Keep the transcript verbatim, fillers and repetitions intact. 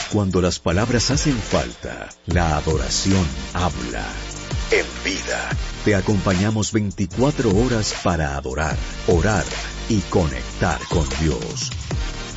Cuando las palabras hacen falta, la adoración habla. En vida, te acompañamos veinticuatro horas para adorar, orar y conectar con Dios.